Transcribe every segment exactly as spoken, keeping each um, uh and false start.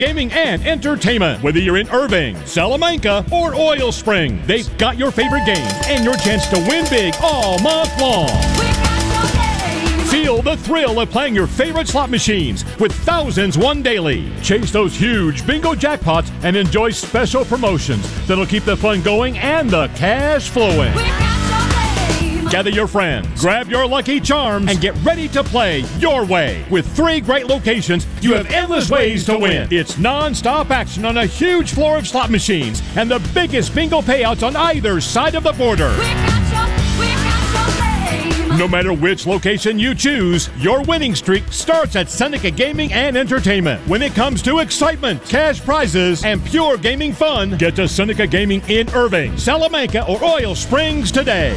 Gaming and entertainment. Whether you're in Irving, Salamanca, or Oil Spring, they've got your favorite games and your chance to win big all month long. Feel the thrill of playing your favorite slot machines with thousands won daily. Chase those huge bingo jackpots and enjoy special promotions that'll keep the fun going and the cash flowing. Gather your friends, grab your lucky charms, and get ready to play your way. With three great locations, you have endless ways to win. It's non-stop action on a huge floor of slot machines and the biggest bingo payouts on either side of the border. No matter which location you choose, your winning streak starts at Seneca Gaming and Entertainment. When it comes to excitement, cash prizes, and pure gaming fun, get to Seneca Gaming in Irving, Salamanca, or Oil Springs today.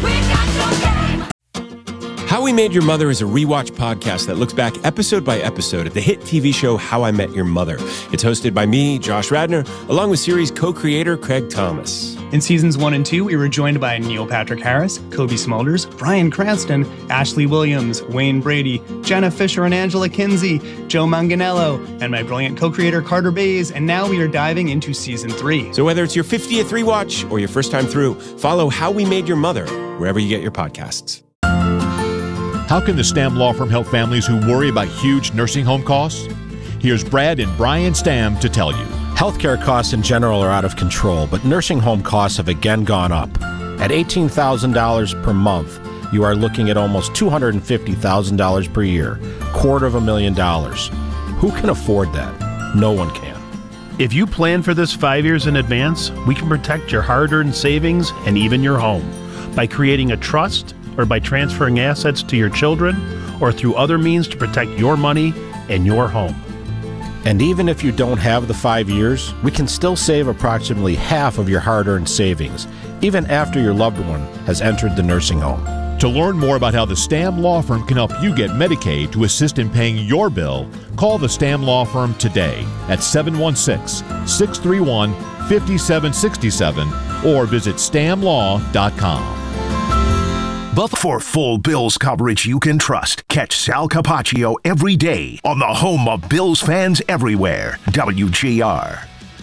How We Made Your Mother is a rewatch podcast that looks back episode by episode at the hit T V show How I Met Your Mother. It's hosted by me, Josh Radnor, along with series co-creator Craig Thomas. In seasons one and two, we were joined by Neil Patrick Harris, Kobe Smulders, Bryan Cranston, Ashley Williams, Wayne Brady, Jenna Fisher and Angela Kinsey, Joe Manganiello, and my brilliant co-creator Carter Bays, and now we are diving into season three. So whether it's your fiftieth rewatch or your first time through, follow How We Made Your Mother wherever you get your podcasts. How can the Stamm Law Firm help families who worry about huge nursing home costs? Here's Brad and Brian Stamm to tell you. Healthcare costs in general are out of control, but nursing home costs have again gone up. At eighteen thousand dollars per month, you are looking at almost two hundred fifty thousand dollars per year, quarter of a million dollars. Who can afford that? No one can. If you plan for this five years in advance, we can protect your hard-earned savings and even your home by creating a trust or by transferring assets to your children or through other means to protect your money and your home. And even if you don't have the five years, we can still save approximately half of your hard-earned savings, even after your loved one has entered the nursing home. To learn more about how the Stamm Law Firm can help you get Medicaid to assist in paying your bill, call the Stamm Law Firm today at seven one six, six three one, five seven six seven or visit stam law dot com. For full Bills coverage you can trust, catch Sal Capaccio every day on the home of Bills fans everywhere, W G R.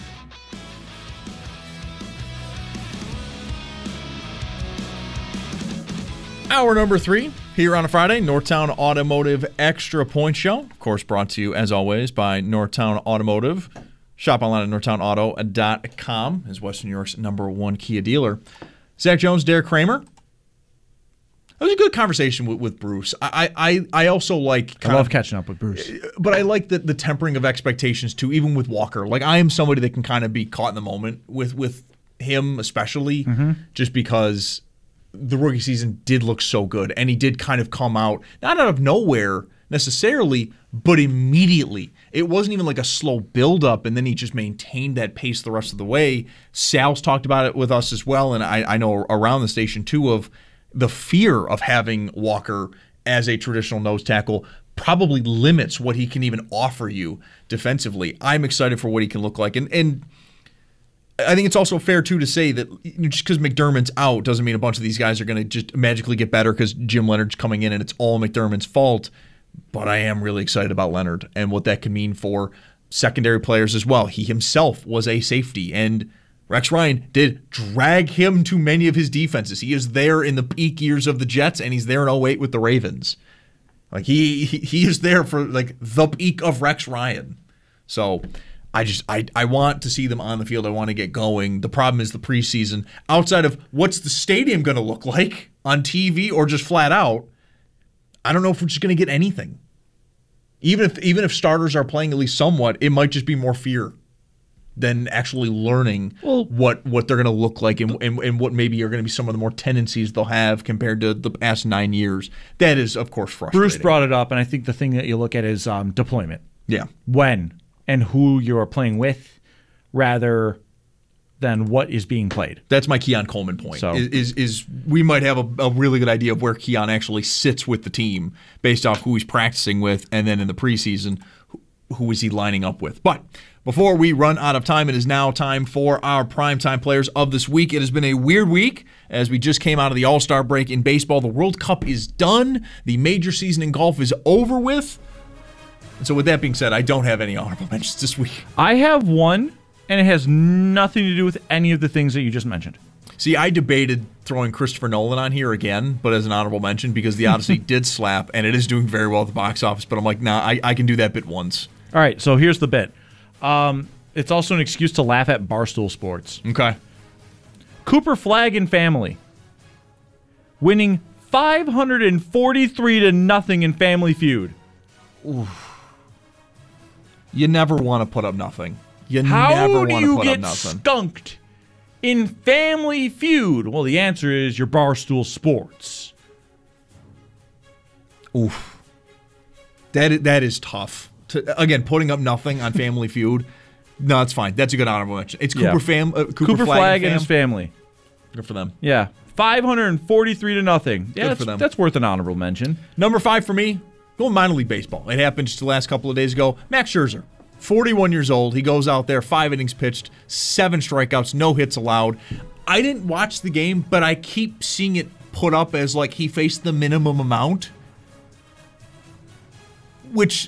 Hour number three here on a Friday, Northtown Automotive Extra Point Show. Of course, brought to you, as always, by Northtown Automotive. Shop online at northtown auto dot com is Western New York's number one Kia dealer. Zach Jones, Derek Kramer. It was a good conversation with, with Bruce. I, I I also like... I love of, catching up with Bruce. But I like the, the tempering of expectations, too, even with Walker. Like, I am somebody that can kind of be caught in the moment with, with him especially, mm-hmm. just because the rookie season did look so good. And he did kind of come out, not out of nowhere necessarily, but immediately. It wasn't even like a slow buildup, and then he just maintained that pace the rest of the way. Sal's talked about it with us as well, and I, I know around the station, too, of the fear of having Walker as a traditional nose tackle probably limits what he can even offer you defensively. I'm excited for what he can look like. And and I think it's also fair, too, to say that just because McDermott's out doesn't mean a bunch of these guys are going to just magically get better because Jim Leonard's coming in and it's all McDermott's fault. But I am really excited about Leonard and what that can mean for secondary players as well. He himself was a safety, and Rex Ryan did drag him to many of his defenses. He is there in the peak years of the Jets, and he's there in oh eight with the Ravens. Like he he, he is there for like the peak of Rex Ryan. So I just I, I want to see them on the field. I want to get going. The problem is the preseason. Outside of what's the stadium going to look like on T V or just flat out, I don't know if we're just going to get anything. Even if even if starters are playing at least somewhat, it might just be more fear than actually learning well, what what they're going to look like and, and, and what maybe are going to be some of the more tendencies they'll have compared to the past nine years. That is, of course, frustrating. Bruce brought it up, and I think the thing that you look at is um, deployment. Yeah. When and who you're playing with rather than what is being played. That's my Keon Coleman point. So. Is, is is we might have a, a really good idea of where Keon actually sits with the team based off who he's practicing with, and then in the preseason, who, who is he lining up with. But before we run out of time, it is now time for our primetime players of this week. It has been a weird week as we just came out of the All-Star break in baseball. The World Cup is done. The major season in golf is over with. So with that being said, I don't have any honorable mentions this week. I have one, and it has nothing to do with any of the things that you just mentioned. See, I debated throwing Christopher Nolan on here again, but as an honorable mention, because The Odyssey did slap, and it is doing very well at the box office, but I'm like, nah, I, I can do that bit once. All right, so here's the bit. Um, it's also an excuse to laugh at Barstool Sports. Okay. Cooper Flag and Family winning five hundred forty-three to nothing in Family Feud. Oof. You never want to put up nothing. You How never do want to you put get up nothing. skunked in Family Feud? Well, the answer is your Barstool Sports. Oof. That is, that is tough. To, again, putting up nothing on Family Feud. No, it's fine. That's a good honorable mention. It's Cooper Yeah. fam. Uh, Cooper, Cooper Flag, Flag and, and his fam. family. Good for them. Yeah. five hundred forty-three to nothing. Yeah, Good that's, for them. that's worth an honorable mention. Number five for me, going minor league baseball. It happened just the last couple of days ago. Max Scherzer, forty-one years old. He goes out there, five innings pitched, seven strikeouts, no hits allowed. I didn't watch the game, but I keep seeing it put up as like he faced the minimum amount, which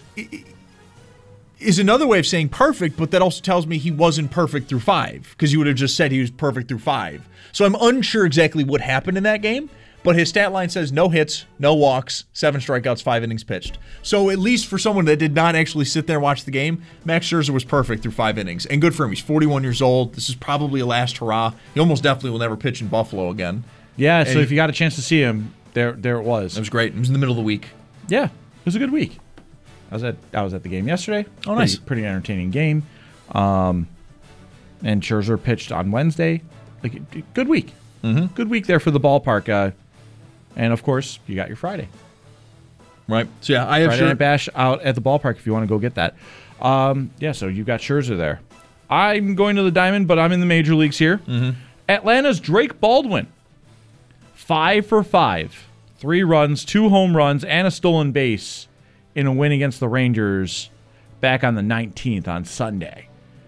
is another way of saying perfect, but that also tells me he wasn't perfect through five, because you would have just said he was perfect through five. So I'm unsure exactly what happened in that game, but his stat line says no hits, no walks, seven strikeouts, five innings pitched. So at least for someone that did not actually sit there and watch the game, Max Scherzer was perfect through five innings. And good for him. He's forty-one years old. This is probably a last hurrah. He almost definitely will never pitch in Buffalo again. Yeah, And so he- if you got a chance to see him, there there it was. It was great. It was in the middle of the week. Yeah, it was a good week. I was at I was at the game yesterday. Oh, nice. Pretty, pretty entertaining game. Um, and Scherzer pitched on Wednesday. Like, good week. Mm-hmm. Good week there for the ballpark. Uh, and, of course, you got your Friday. Right. So, yeah, I have Friday Scher- Night Bash out at the ballpark if you want to go get that. Um, yeah, so you got Scherzer there. I'm going to the Diamond, but I'm in the major leagues here. Mm-hmm. Atlanta's Drake Baldwin. Five for five. Three runs, two home runs, and a stolen base in a win against the Rangers back on the nineteenth on Sunday.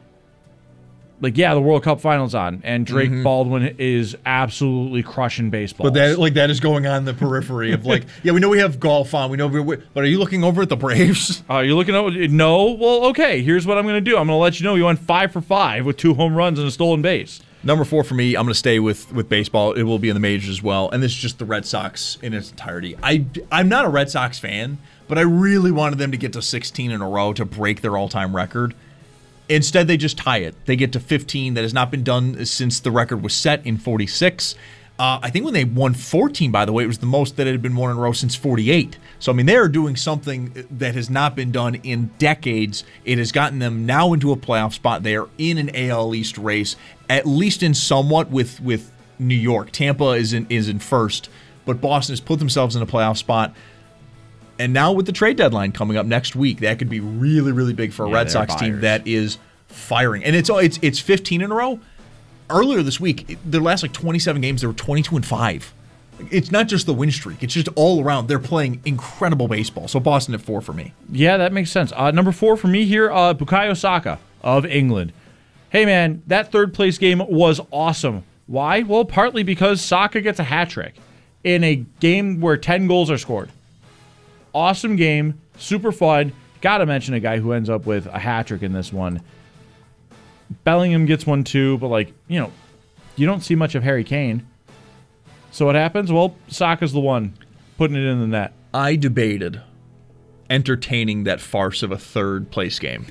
Like, yeah, the World Cup Finals on, and Drake Mhm. Baldwin is absolutely crushing baseball. But that, like, that is going on in the periphery of, like, yeah, we know we have golf on. We know, we, but are you looking over at the Braves? Uh, you're looking at no. Well, okay. Here's what I'm going to do. I'm going to let you know he went five for five with two home runs and a stolen base. Number four for me, I'm going to stay with with baseball. It will be in the majors as well, and this is just the Red Sox in its entirety. I I'm not a Red Sox fan, but I really wanted them to get to sixteen in a row to break their all-time record. Instead, they just tie it. They get to fifteen. That has not been done since the record was set in forty-six. Uh, I think when they won fourteen, by the way, it was the most that it had been won in a row since forty-eight. So, I mean, they are doing something that has not been done in decades. It has gotten them now into a playoff spot. They are in an A L East race, at least in somewhat with, with New York. Tampa is in, is in first, but Boston has put themselves in a playoff spot. And now with the trade deadline coming up next week, that could be really, really big for a Yeah, Red they're Sox team buyers. that is firing. And it's it's it's fifteen in a row. Earlier this week, it- their last like twenty-seven games, they were twenty-two and five. It's not just the win streak; it's just all around. They're playing incredible baseball. So Boston at four for me. Yeah, that makes sense. Uh, number four for me here, uh, Bukayo Saka of England. Hey, man, that third place game was awesome. Why? Well, partly because Saka gets a hat trick in a game where ten goals are scored. Awesome game, super fun. Got to mention a guy who ends up with a hat trick in this one. Bellingham gets one too, but like, you know, you don't see much of Harry Kane. So what happens? Well, Saka's the one putting it in the net. I debated entertaining that farce of a third place game.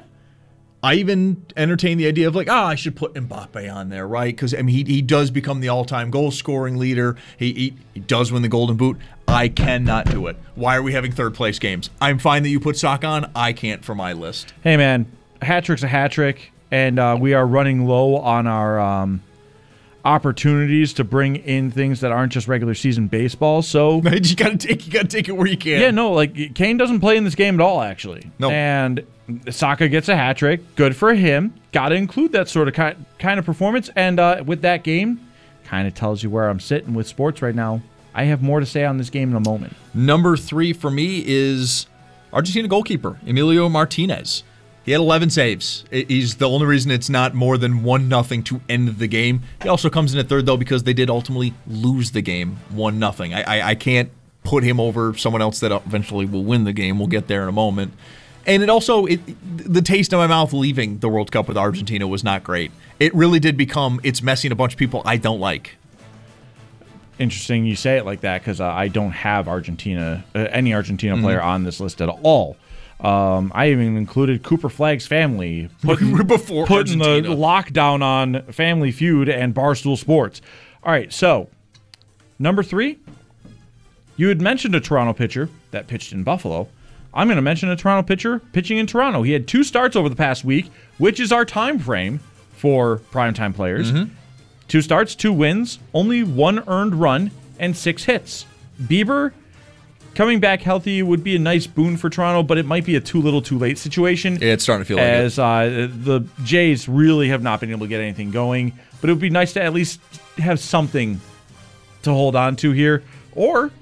I even entertained the idea of like, ah, oh, I should put Mbappe on there, right? Because I mean, he he does become the all-time goal-scoring leader. He, he he does win the Golden Boot. I cannot do it. Why are we having third-place games? I'm fine that you put Saka on. I can't for my list. Hey, man, a hat trick's a hat trick, and uh, we are running low on our um, opportunities to bring in things that aren't just regular season baseball. So you gotta take you gotta take it where you can. yeah, no, like Kane doesn't play in this game at all, actually. No. And Saka gets a hat trick. Good for him. Got to include that sort of ki- kind of performance. And uh, with that game, kind of tells you where I'm sitting with sports right now. I have more to say on this game in a moment. Number three for me is Argentina goalkeeper Emilio Martinez. He had eleven saves. I- He's the only reason it's not more than one nothing to end the game. He also comes in at third, though, because they did ultimately lose the game one nothing. I, I, I can't put him over someone else that eventually will win the game. We'll get there in a moment. And it also, it, the taste in my mouth leaving the World Cup with Argentina was not great. It really did become, it's messing a bunch of people I don't like. Interesting you say it like that, because uh, I don't have Argentina, uh, any Argentina Mm-hmm. player on this list at all. Um, I even included Cooper Flagg's family, putting, Before putting the Argentina. lockdown on Family Feud and Barstool Sports. All right, so number three, you had mentioned a Toronto pitcher that pitched in Buffalo. I'm going to mention a Toronto pitcher pitching in Toronto. He had two starts over the past week, which is our time frame for primetime players. Mm-hmm. Two starts, two wins, only one earned run, and six hits. Bieber coming back healthy would be a nice boon for Toronto, but it might be a too little, too late situation. Yeah, it's starting to feel like as uh, the Jays really have not been able to get anything going. But it would be nice to at least have something to hold on to here. Or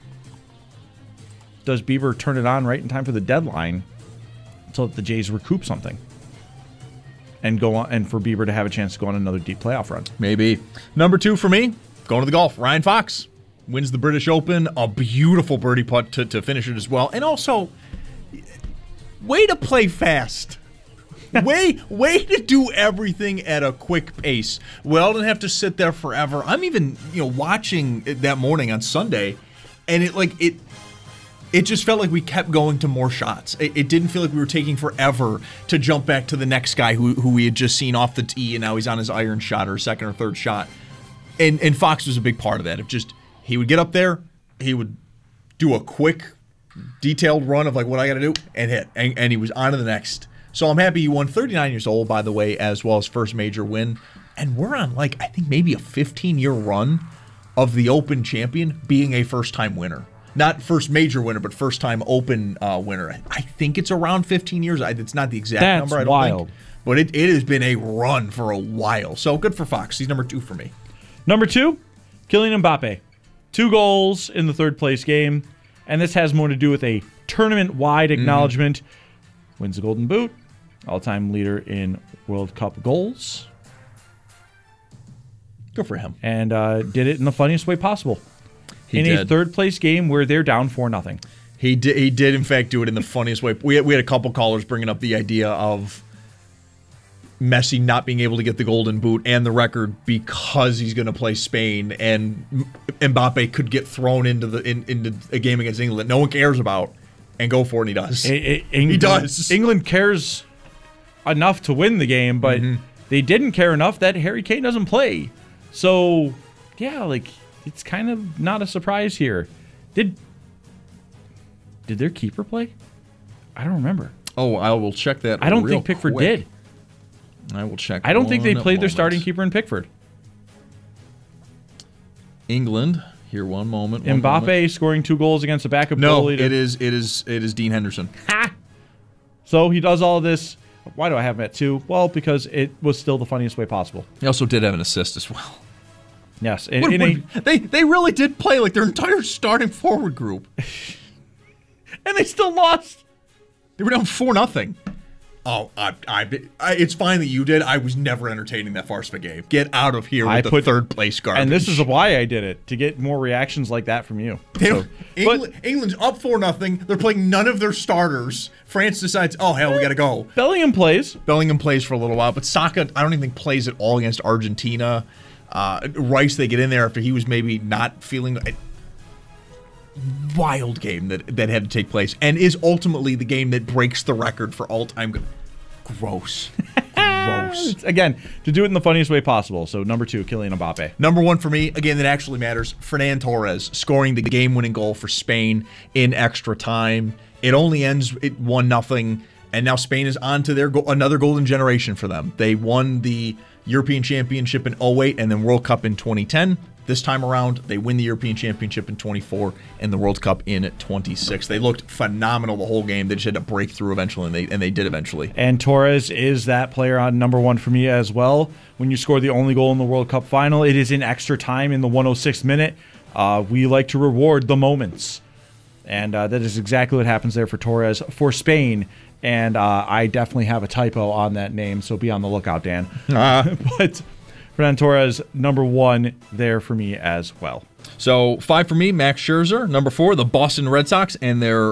does Bieber turn it on right in time for the deadline so that the Jays recoup something and go on, and for Bieber to have a chance to go on another deep playoff run? Maybe. Number two for me, going to the golf. Ryan Fox wins the British Open. A beautiful birdie putt to, to finish it as well. And also, way to play fast. way, way to do everything at a quick pace. Well, didn't have to sit there forever. I'm even, you know, watching it that morning on Sunday, and it like it. It just felt like we kept going to more shots. It, it didn't feel like we were taking forever to jump back to the next guy who who we had just seen off the tee, and now he's on his iron shot or second or third shot. And and Fox was a big part of that. Of just he would get up there, he would do a quick, detailed run of like what I got to do and hit, and, and he was on to the next. So I'm happy he won. thirty-nine years old, by the way, as well as first major win. And we're on like I think maybe a fifteen-year run of the Open champion being a first-time winner. Not first major winner, but first-time Open uh, winner. I think it's around fifteen years. It's not the exact That's number, I don't wild. think. But it, it has been a run for a while. So good for Fox. He's number two for me. Number two, Kylian Mbappe. Two goals in the third place game. And this has more to do with a tournament-wide acknowledgement. Mm-hmm. Wins the Golden Boot. All-time leader in World Cup goals. Good for him. And uh, did it in the funniest way possible. He in did. a third place game where they're down four nothing. He did, he did, in fact, do it in the funniest way. We had, we had a couple callers bringing up the idea of Messi not being able to get the Golden Boot and the record because he's going to play Spain, and Mbappe could get thrown into the in, into a game against England that no one cares about and go for it, and he does. It, it, England, he does. England cares enough to win the game, but mm-hmm. they didn't care enough that Harry Kane doesn't play. So, yeah, like... it's kind of not a surprise here. Did did their keeper play? I don't remember. Oh, I will check that. I don't real think Pickford quick. did. I will check. I don't think they played moment. their starting keeper in Pickford. England. Here, one moment. One Mbappe moment. scoring two goals against a backup no, goalie. No, it is it is it is Dean Henderson. Ha! So he does all this. Why do I have him at two? Well, because it was still the funniest way possible. He also did have an assist as well. Yes, in, what, in what, a, they they really did play like their entire starting forward group, and they still lost. They were down four nothing. Oh, I, I, I, it's fine that you did. I was never entertaining that farce of a game. Get out of here with I the put, third place garbage. And this is why I did it, to get more reactions like that from you. So, England, but, England's up four nothing. They're playing none of their starters. France decides, oh hell, we got to go. Bellingham plays. Bellingham plays for a little while, but Saka, I don't even think plays at all against Argentina. Uh, Rice, they get in there after he was maybe not feeling a wild game that that had to take place, and is ultimately the game that breaks the record for all time. Gross, gross. Again, to do it in the funniest way possible. So number two, Kylian Mbappe. Number one for me, again, that actually matters. Fernan Torres scoring the game-winning goal for Spain in extra time. It only ends at one nothing, and now Spain is on to their go- another golden generation for them. They won the European Championship in oh eight and then World Cup in twenty ten. This time around, they win the European Championship in twenty-four and the World Cup in twenty-six. They looked phenomenal the whole game. They just had to break through eventually, and they and they did eventually. And Torres is that player on number one for me as well. When you score the only goal in the World Cup final, it is in extra time in the one oh sixth minute. Uh, we like to reward the moments. And uh, that is exactly what happens there for Torres for Spain. And uh, I definitely have a typo on that name, so be on the lookout, Dan. Uh. But Fernan Torres, number one there for me as well. So five for me, Max Scherzer. Number four, the Boston Red Sox and their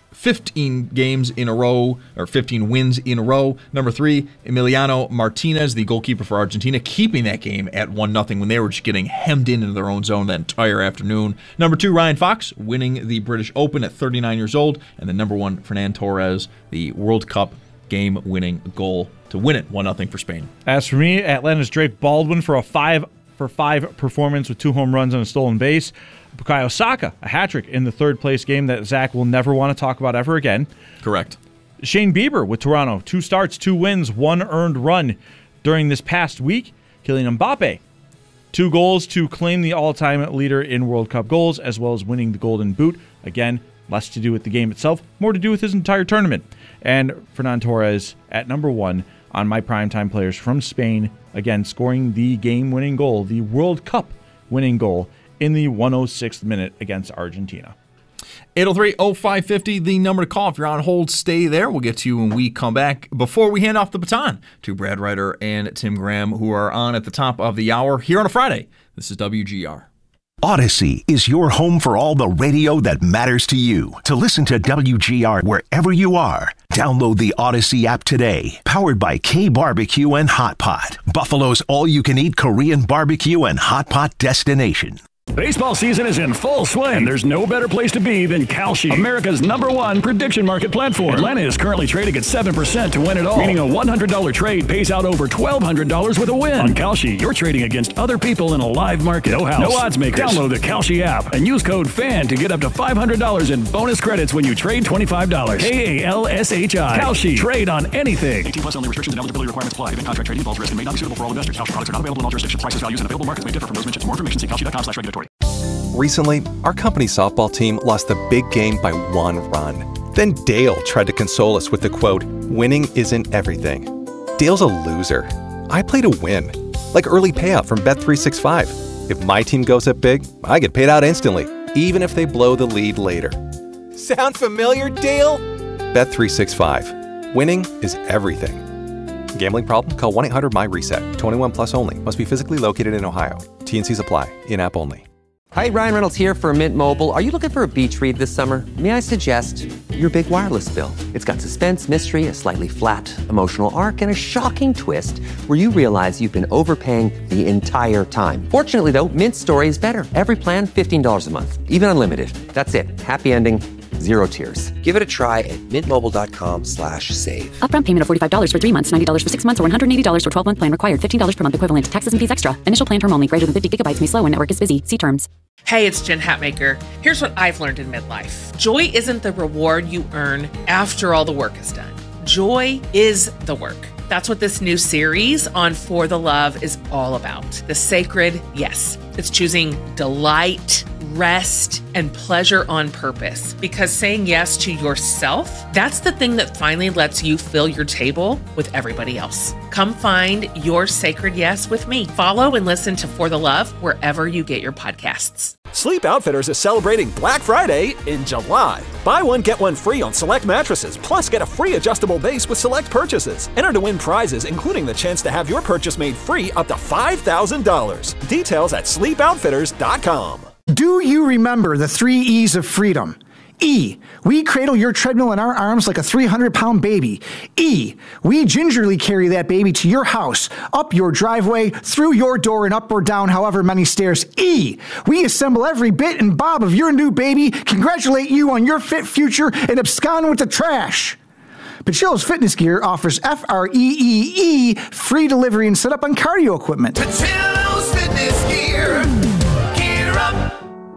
fifteen games in a row, or fifteen wins in a row. Number three, Emiliano Martinez, the goalkeeper for Argentina, keeping that game at one nothing when they were just getting hemmed in into their own zone that entire afternoon. Number two, Ryan Fox, winning the British Open at thirty-nine years old. And then number one, Fernand Torres, the World Cup game-winning goal to win it one nothing for Spain. As for me, Atlanta's Drake Baldwin for a five for five performance with two home runs and a stolen base. Bukayo Saka, a hat-trick in the third-place game that Zach will never want to talk about ever again. Correct. Shane Bieber with Toronto, two starts, two wins, one earned run during this past week. Kylian Mbappe, two goals to claim the all-time leader in World Cup goals, as well as winning the Golden Boot. Again, less to do with the game itself, more to do with his entire tournament. And Fernand Torres at number one on my primetime players from Spain, again, scoring the game-winning goal, the World Cup winning goal in the one oh sixth minute against Argentina. eight oh three oh five fifty, the number to call. If you're on hold, stay there. We'll get to you when we come back. Before we hand off the baton to Brad Ryder and Tim Graham, who are on at the top of the hour here on a Friday. This is W G R. Odyssey is your home for all the radio that matters to you. To listen to W G R wherever you are, download the Odyssey app today. Powered by K Barbecue and Hot Pot, Buffalo's all-you-can-eat Korean barbecue and hot pot destination. Baseball season is in full swing. There's no better place to be than Kalshi, America's number one prediction market platform. Atlanta is currently trading at seven percent to win it all, meaning a one hundred dollars trade pays out over twelve hundred dollars with a win. On Kalshi, you're trading against other people in a live market. No house, no odds makers. Download the Kalshi app and use code FAN to get up to five hundred dollars in bonus credits when you trade twenty-five dollars. K A L S H I. Kalshi. Trade on anything. eighteen plus only. Restrictions and eligibility requirements apply. Event contract trading involves risk and may not be suitable for all investors. Kalshi products are not available in all jurisdictions. Prices, values, and available markets may differ from those mentioned. For more information, see kalshi dot com slash regulatory. Recently, our company's softball team lost the big game by one run. Then Dale tried to console us with the quote, "Winning isn't everything." Dale's a loser. I play to win. Like early payout from Bet three sixty-five. If my team goes up big, I get paid out instantly, even if they blow the lead later. Sound familiar, Dale? Bet three sixty-five. Winning is everything. Gambling problem? Call one eight hundred my reset. twenty-one plus only. Must be physically located in Ohio. T and C's apply. In-app only. Hi, Ryan Reynolds here for Mint Mobile. Are you looking for a beach read this summer? May I suggest your big wireless bill? It's got suspense, mystery, a slightly flat, emotional arc, and a shocking twist where you realize you've been overpaying the entire time. Fortunately, though, Mint's story is better. Every plan, fifteen dollars a month. Even unlimited. That's it. Happy ending. Zero tears. Give it a try at mintmobile.com slash save. Upfront payment of forty-five dollars for three months, ninety dollars for six months, or one hundred eighty dollars for twelve-month plan required. fifteen dollars per month equivalent. Taxes and fees extra. Initial plan term only. Greater than fifty gigabytes may slow when network is busy. See terms. Hey, it's Jen Hatmaker. Here's what I've learned in midlife. Joy isn't the reward you earn after all the work is done. Joy is the work. That's what this new series on For the Love is all about. The sacred yes. It's choosing delight, rest, and pleasure on purpose. Because saying yes to yourself, that's the thing that finally lets you fill your table with everybody else. Come find your sacred yes with me. Follow and listen to For the Love wherever you get your podcasts. Sleep Outfitters is celebrating Black Friday in July. Buy one, get one free on select mattresses, plus get a free adjustable base with select purchases. Enter to win prizes, including the chance to have your purchase made free up to five thousand dollars. Details at sleep outfitters dot com. Do you remember the three E's of freedom? E, we cradle your treadmill in our arms like a three hundred pound baby. E, we gingerly carry that baby to your house, up your driveway, through your door, and up or down however many stairs. E, we assemble every bit and bob of your new baby, congratulate you on your fit future, and abscond with the trash. Pachillo's Fitness Gear offers F R E E E, free delivery and setup on cardio equipment. Pachillo's Fitness Gear. Gear up.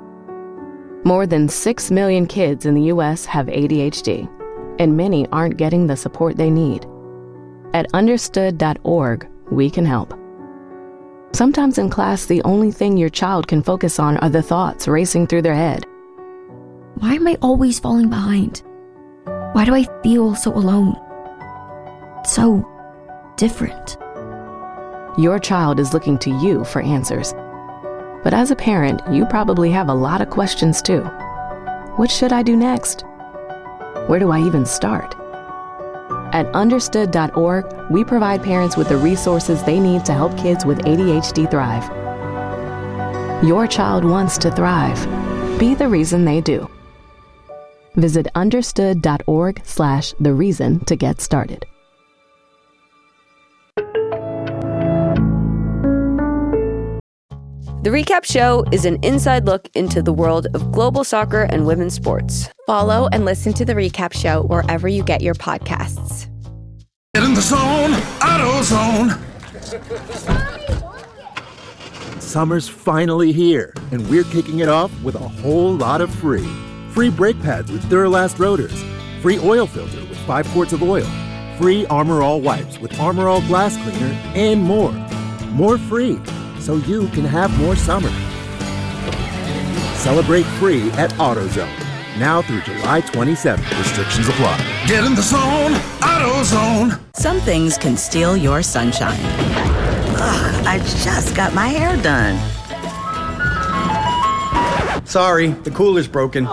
More than six million kids in the U S have A D H D, and many aren't getting the support they need. At understood dot org, we can help. Sometimes in class, the only thing your child can focus on are the thoughts racing through their head. Why am I always falling behind? Why do I feel so alone? So different. Your child is looking to you for answers. But as a parent, you probably have a lot of questions too. What should I do next? Where do I even start? At understood dot org, we provide parents with the resources they need to help kids with A D H D thrive. Your child wants to thrive. Be the reason they do. Visit understood.org slash the reason to get started. The Recap Show is an inside look into the world of global soccer and women's sports. Follow and listen to The Recap Show wherever you get your podcasts. Get in the zone, AutoZone. Summer's finally here, and we're kicking it off with a whole lot of free. Free brake pads with Duralast rotors. Free oil filter with five quarts of oil. Free Armor All wipes with Armor All glass cleaner, and more. More free, so you can have more summer. Celebrate free at AutoZone. Now through July twenty-seventh. Restrictions apply. Get in the zone, AutoZone. Some things can steal your sunshine. Ugh, I just got my hair done. Sorry, the cooler's broken.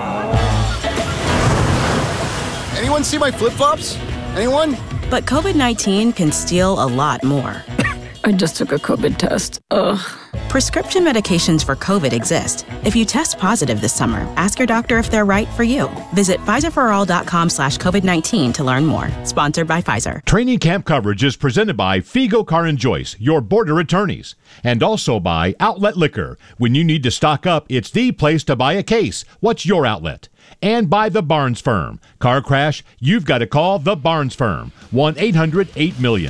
Anyone see my flip-flops? Anyone? But COVID nineteen can steal a lot more. I just took a COVID test. Ugh. Prescription medications for COVID exist. If you test positive this summer, ask your doctor if they're right for you. Visit Pfizerforall.com slash COVID-19 to learn more. Sponsored by Pfizer. Training camp coverage is presented by Figo Car and Joyce, your border attorneys, and also by Outlet Liquor. When you need to stock up, it's the place to buy a case. What's your outlet? And by the Barnes Firm. Car crash, you've got to call the Barnes Firm. one eight hundred eight million.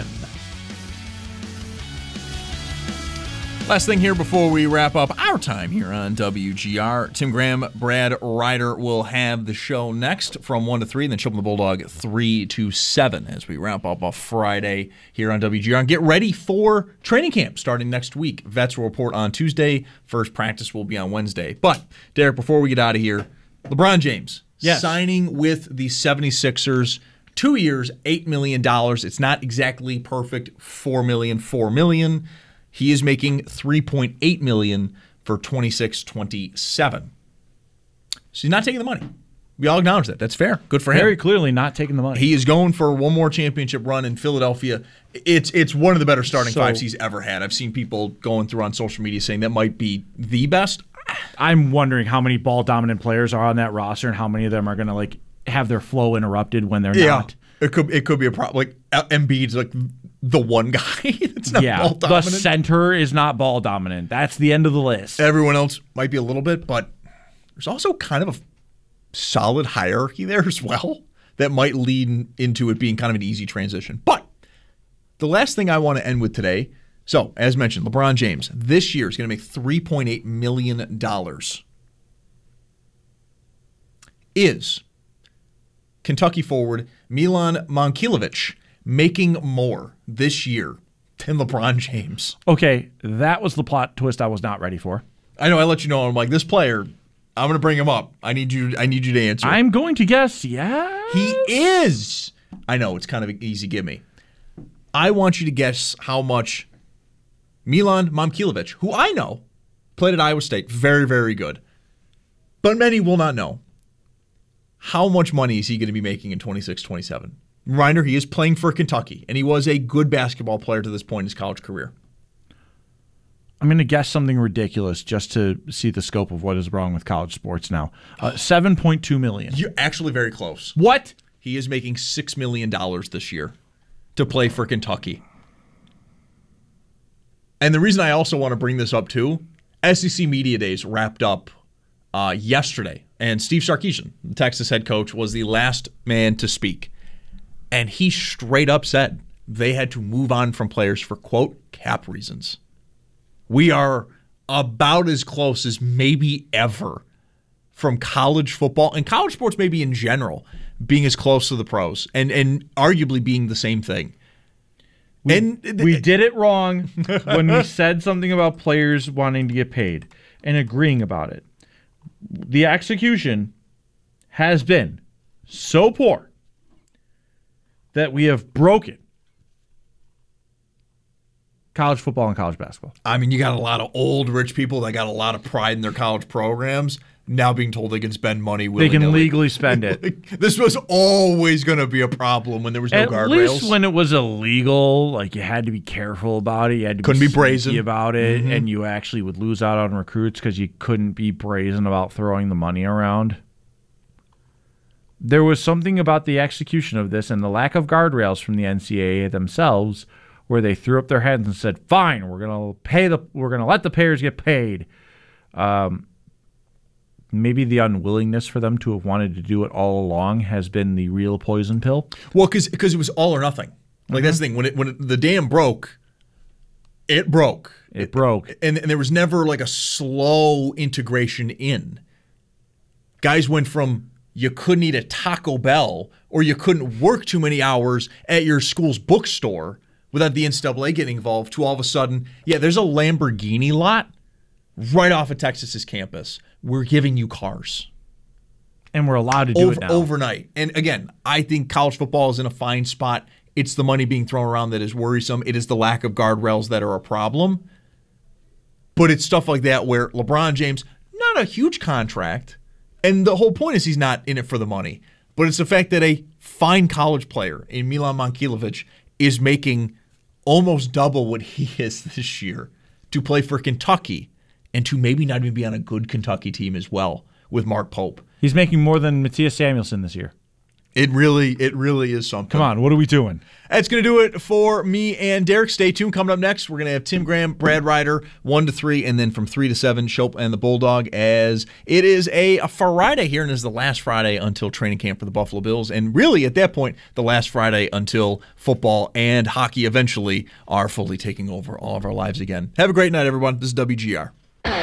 Last thing here before we wrap up our time here on W G R. Tim Graham, Brad Ryder will have the show next from one to three, and then Children of the Bulldog three to seven as we wrap up a Friday here on W G R. And get ready for training camp starting next week. Vets will report on Tuesday. First practice will be on Wednesday. But, Derek, before we get out of here, LeBron James yes. signing with the seventy-sixers. Two years, eight million dollars. It's not exactly perfect, four million dollars, four million dollars. He is making three point eight million dollars for twenty-six twenty-seven. So he's not taking the money. We all acknowledge that. That's fair. Good for him. Very clearly not taking the money. He is going for one more championship run in Philadelphia. It's it's one of the better starting So- fives he's ever had. I've seen people going through on social media saying that might be the best. I'm wondering how many ball dominant players are on that roster and how many of them are going to like have their flow interrupted when they're Yeah. not. It could it could be a problem. Like Embiid's like the one guy that's not yeah, ball the dominant. center is not ball dominant. That's the end of the list. Everyone else might be a little bit, but there's also kind of a solid hierarchy there as well that might lead into it being kind of an easy transition. But the last thing I want to end with today, so as mentioned, LeBron James this year is going to make three point eight million dollars. Is Kentucky forward Milan Momcilovic making more this year than LeBron James? Okay, that was the plot twist I was not ready for. I know I let you know. I'm like, this player, I'm going to bring him up. I need you. I need you to answer. I'm going to guess, yeah. He is. I know it's kind of an easy gimme. I want you to guess how much Milan Momcilovic, who I know, played at Iowa State, very, very good, but many will not know. How much money is he going to be making in twenty-six twenty-seven? Reminder, he is playing for Kentucky, and he was a good basketball player to this point in his college career. I'm going to guess something ridiculous just to see the scope of what is wrong with college sports now. Uh, seven point two million dollars. You're actually very close. What? He is making six million dollars this year to play for Kentucky. And the reason I also want to bring this up too, S E C Media Days wrapped up uh, yesterday, and Steve Sarkisian, the Texas head coach, was the last man to speak. And he straight up said they had to move on from players for, quote, cap reasons. We are about as close as maybe ever from college football and college sports maybe in general being as close to the pros and, and arguably being the same thing. We, and we did it wrong when we said something about players wanting to get paid and agreeing about it. The execution has been so poor that we have broken college football and college basketball. I mean, you got a lot of old rich people that got a lot of pride in their college programs now being told they can spend money They willy-nilly. can legally spend it. Like, this was always going to be a problem when there was no At guardrails. least when it was illegal, like you had to be careful about it. You had to Couldn't be, be brazen. sneaky about it, Mhm. and you actually would lose out on recruits because you couldn't be brazen about throwing the money around. there was something about the execution of this and the lack of guardrails from the N C double A themselves where they threw up their hands and said, fine, we're going to pay the, we're going to let the payers get paid. Um, maybe the unwillingness for them to have wanted to do it all along has been the real poison pill. Well, because because it was all or nothing. Like, mm-hmm. that's the thing. When it when it, the dam broke, it broke. It, it broke. And, and there was never like a slow integration in. Guys went from you couldn't eat at Taco Bell or you couldn't work too many hours at your school's bookstore without the N C double A getting involved to all of a sudden, yeah, there's a Lamborghini lot right off of Texas's campus. We're giving you cars. And we're allowed to do Over, it now. Overnight. And again, I think college football is in a fine spot. It's the money being thrown around that is worrisome. It is the lack of guardrails that are a problem. But it's stuff like that where LeBron James, not a huge contract, and the whole point is he's not in it for the money. But it's the fact that a fine college player in Milan Mankilovic is making almost double what he is this year to play for Kentucky and to maybe not even be on a good Kentucky team as well with Mark Pope. He's making more than Matthias Samuelson this year. It really, it really is something. Come on, what are we doing? That's going to do it for me and Derek. Stay tuned. Coming up next, we're going to have Tim Graham, Brad Ryder, one to three, and then from three to seven, Shope and the Bulldog, as it is a, a Friday here, and is the last Friday until training camp for the Buffalo Bills, and really at that point, the last Friday until football and hockey eventually are fully taking over all of our lives again. Have a great night, everyone. This is W G R.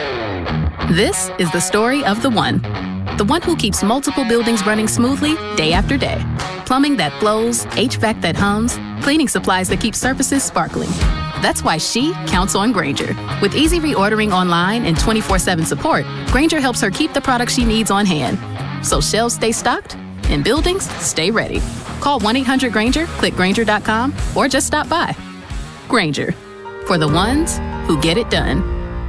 This is the story of the one. The one who keeps multiple buildings running smoothly day after day. Plumbing that flows, H V A C that hums, cleaning supplies that keep surfaces sparkling. That's why she counts on Grainger. With easy reordering online and twenty-four seven support, Grainger helps her keep the products she needs on hand. So shelves stay stocked and buildings stay ready. Call one eight hundred Grainger, click Grainger dot com, or just stop by. Grainger, for the ones who get it done.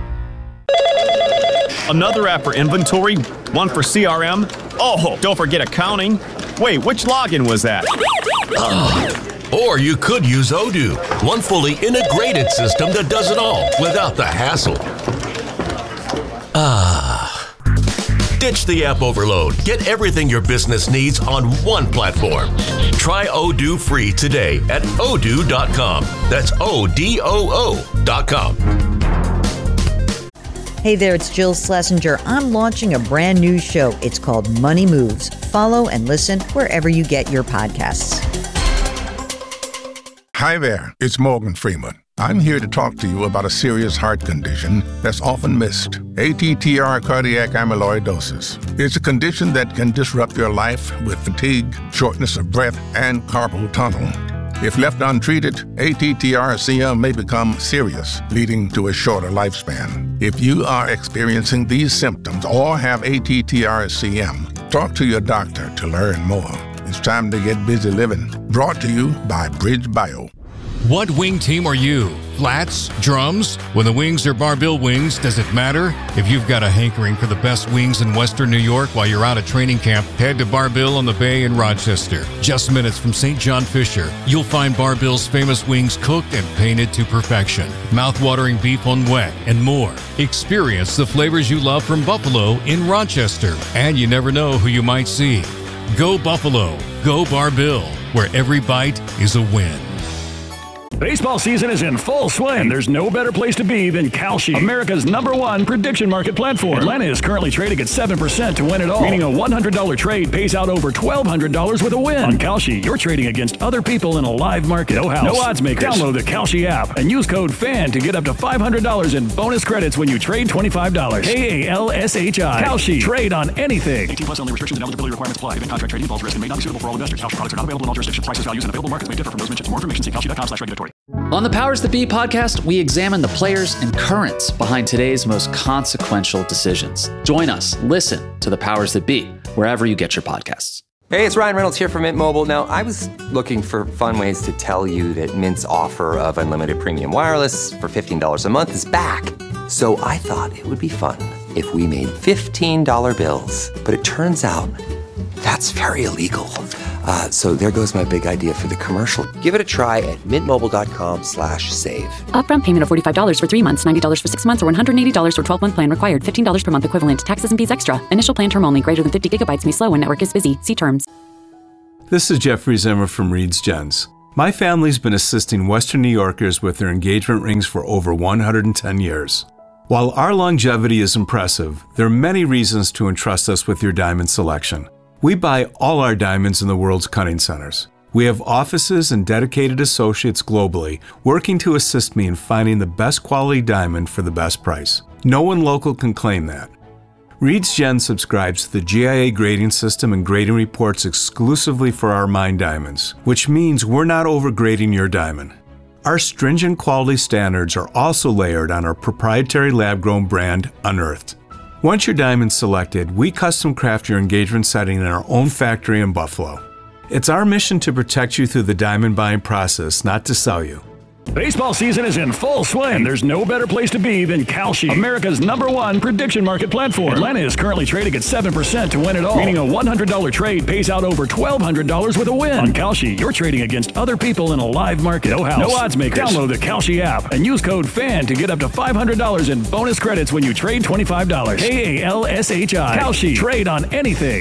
Another app for inventory, one for C R M. Oh, don't forget accounting. Wait, which login was that? Oh, or you could use Odoo, one fully integrated system that does it all without the hassle. Ah. Ditch the app overload. Get everything your business needs on one platform. Try Odoo free today at odoo dot com. That's O D O O dot com. Hey there, it's Jill Schlesinger. I'm launching a brand new show. It's called Money Moves. Follow and listen wherever you get your podcasts. Hi there, it's Morgan Freeman. I'm here to talk to you about a serious heart condition that's often missed, A T T R cardiac amyloidosis. It's a condition that can disrupt your life with fatigue, shortness of breath, and carpal tunnel. If left untreated, A T T R C M may become serious, leading to a shorter lifespan. If you are experiencing these symptoms or have A T T R C M, talk to your doctor to learn more. It's time to get busy living. Brought to you by Bridge Bio. What wing team are you? Flats? Drums? When the wings are Bar-Bill wings, does it matter? If you've got a hankering for the best wings in Western New York while you're out at training camp, head to Bar-Bill on the Bay in Rochester. Just minutes from Saint John Fisher, you'll find Bar-Bill's famous wings cooked and painted to perfection. Mouth-watering beef on wet and more. Experience the flavors you love from Buffalo in Rochester. And you never know who you might see. Go Buffalo. Go Bar-Bill, where every bite is a win. Baseball season is in full swing, and there's no better place to be than Kalshi, America's number one prediction market platform. Atlanta is currently trading at seven percent to win it all, meaning a one hundred dollars trade pays out over twelve hundred dollars with a win. On Kalshi, you're trading against other people in a live market. No house, no odds makers. Download the Kalshi app and use code FAN to get up to five hundred dollars in bonus credits when you trade twenty-five dollars. K A L S H I. Kalshi. Trade on anything. eighteen plus only. Restrictions and eligibility requirements apply. Event contract trading involves risk and may not be suitable for all investors. Kalshi products are not available in all jurisdictions. Prices, values, and available markets may differ from those mentioned. For more information, see kalshi dot com slash regulatory. On the Powers That Be podcast, we examine the players and currents behind today's most consequential decisions. Join us. Listen to the Powers That Be wherever you get your podcasts. Hey, it's Ryan Reynolds here from Mint Mobile. Now, I was looking for fun ways to tell you that Mint's offer of unlimited premium wireless for fifteen dollars a month is back. So I thought it would be fun if we made fifteen dollar bills. But it turns out that's very illegal. Uh, so there goes my big idea for the commercial. Give it a try at mintmobile.com slash save. Upfront payment of forty-five dollars for three months, ninety dollars for six months, or one hundred eighty dollars for twelve-month plan required. fifteen dollars per month equivalent. Taxes and fees extra. Initial plan term only. Greater than fifty gigabytes may slow when network is busy. See terms. This is Jeffrey Zimmer from Reed's Gents. My family's been assisting Western New Yorkers with their engagement rings for over one hundred ten years. While our longevity is impressive, there are many reasons to entrust us with your diamond selection. We buy all our diamonds in the world's cutting centers. We have offices and dedicated associates globally working to assist me in finding the best quality diamond for the best price. No one local can claim that. Reed's Gen subscribes to the G I A grading system and grading reports exclusively for our mined diamonds, which means we're not overgrading your diamond. Our stringent quality standards are also layered on our proprietary lab-grown brand, Unearthed. Once your diamond's selected, we custom craft your engagement setting in our own factory in Buffalo. It's our mission to protect you through the diamond buying process, not to sell you. Baseball season is in full swing. There's no better place to be than Kalshi, America's number one prediction market platform. Atlanta is currently trading at seven percent to win it all, meaning a one hundred dollars trade pays out over twelve hundred dollars with a win. On Kalshi, you're trading against other people in a live market. No house, no odds makers. Download the Kalshi app and use code FAN to get up to five hundred dollars in bonus credits when you trade twenty-five dollars. K A L S H I. Kalshi. Trade on anything.